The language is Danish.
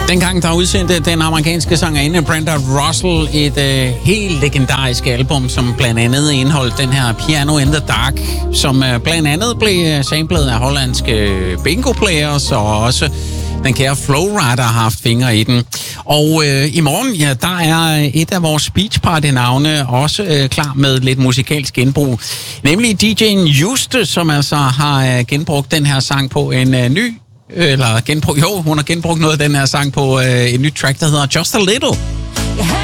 Dengang der udsendte den amerikanske sangerinde Brenda Russell et helt legendarisk album, som blandt andet indeholdt den her Piano in the Dark, som blandt andet blev samlet af hollandske bingo players, og også den kære Flowrider har haft fingre i den. Og i morgen, ja, der er et af vores Beach Party-navne også klar med lidt musikalsk genbrug. Nemlig DJ'en Juste, som altså har genbrugt den her sang på en ny hun har genbrugt noget af den her sang på en ny track, der hedder Just a Little.